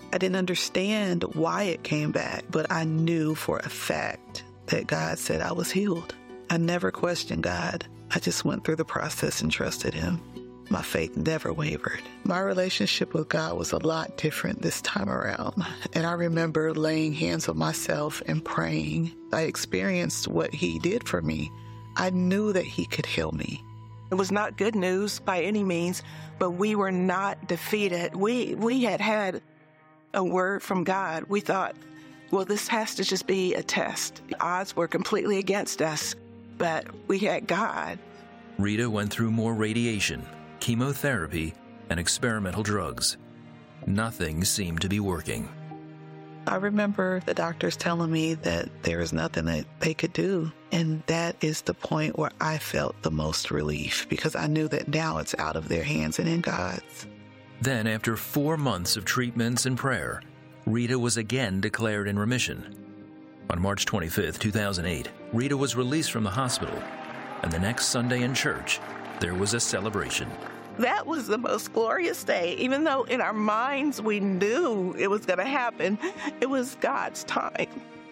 I didn't understand why it came back, but I knew for a fact that God said I was healed. I never questioned God. I just went through the process and trusted Him. My faith never wavered. My relationship with God was a lot different this time around. And I remember laying hands on myself and praying. I experienced what He did for me. I knew that He could heal me. It was not good news by any means, but we were not defeated. We had a word from God. We thought, well, this has to just be a test. The odds were completely against us, but we had God. Rita went through more radiation, chemotherapy, and experimental drugs. Nothing seemed to be working. I remember the doctors telling me that there is nothing that they could do. And that is the point where I felt the most relief, because I knew that now it's out of their hands and in God's. Then, after 4 months of treatments and prayer, Rita was again declared in remission. On March 25, 2008, Rita was released from the hospital, and the next Sunday in church, there was a celebration. That was the most glorious day. Even though in our minds we knew it was going to happen, it was God's time.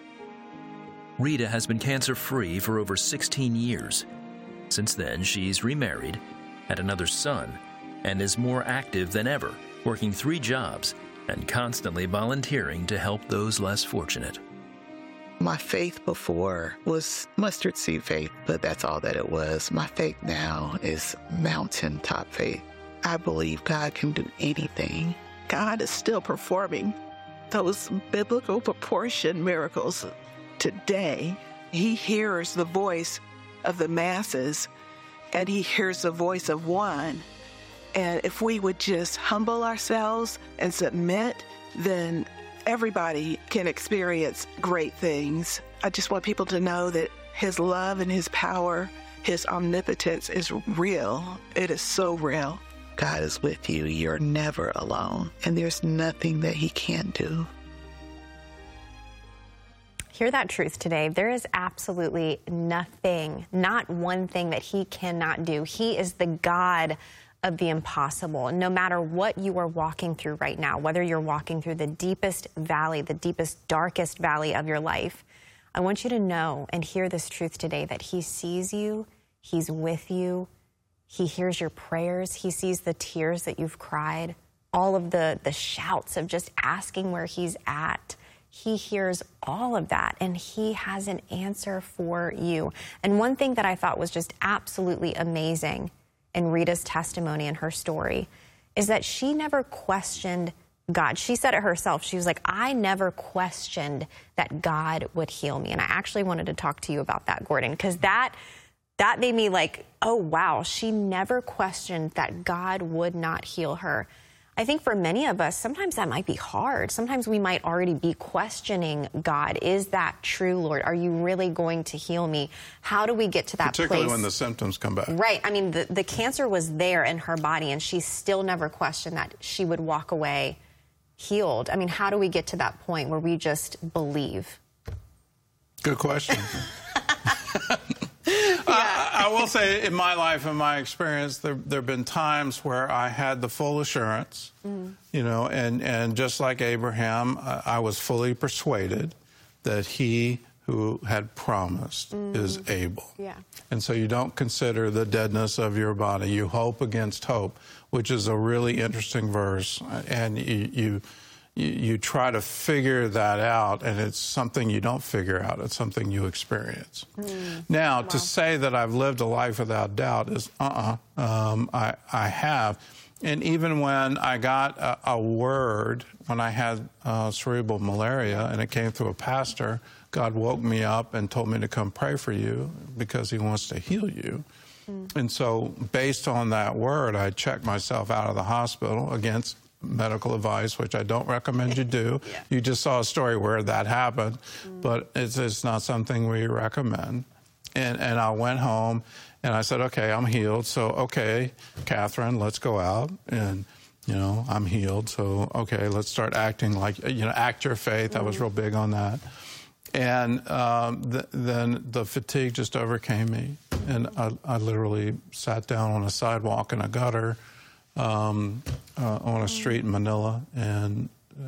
Rita has been cancer-free for over 16 years. Since then, she's remarried, had another son, and is more active than ever, working 3 jobs and constantly volunteering to help those less fortunate. My faith before was mustard seed faith, but that's all that it was. My faith now is mountaintop faith. I believe God can do anything. God is still performing those biblical proportion miracles today. He hears the voice of the masses, and He hears the voice of one. And if we would just humble ourselves and submit, then everybody can experience great things. I just want people to know that His love and His power, His omnipotence is real. It is so real. God is with you. You're never alone. And there's nothing that He can't do. Hear that truth today. There is absolutely nothing, not one thing that He cannot do. He is the God of the impossible. No matter what you are walking through right now, whether you're walking through the deepest valley, the deepest, darkest valley of your life, I want you to know and hear this truth today, that He sees you, He's with you, He hears your prayers, He sees the tears that you've cried, all of the shouts of just asking where He's at. He hears all of that, and He has an answer for you. And one thing that I thought was just absolutely amazing in Rita's testimony and her story is that she never questioned God. She said it herself. She was like, I never questioned that God would heal me. And I actually wanted to talk to you about that, Gordon, because that made me like, oh, wow, she never questioned that God would not heal her. I think for many of us, sometimes that might be hard. Sometimes we might already be questioning God. Is that true, Lord? Are you really going to heal me? How do we get to that place? Particularly when the symptoms come back. Right. I mean, the cancer was there in her body, and she still never questioned that she would walk away healed. I mean, how do we get to that point where we just believe? Good question. I will say, in my life, in my experience, there have been times where I had the full assurance, you know, and just like Abraham, I was fully persuaded that He who had promised is able. Yeah. And so you don't consider the deadness of your body. You hope against hope, which is a really interesting verse, and you try to figure that out, and it's something you don't figure out. It's something you experience. Now, to say that I've lived a life without doubt is, I have. And even when I got a word, when I had cerebral malaria, and it came through a pastor, God woke me up and told me to come pray for you because He wants to heal you. And so, based on that word, I checked myself out of the hospital against medical advice, which I don't recommend you do. Yeah. You just saw a story where that happened, but it's not something we recommend. And I went home, and I said, okay, I'm healed. So, okay, Catherine, let's go out. And, you know, I'm healed. So, okay, let's start acting like, you know, act your faith. I was real big on that. And then the fatigue just overcame me. And I literally sat down on a sidewalk in a gutter on a street in Manila, and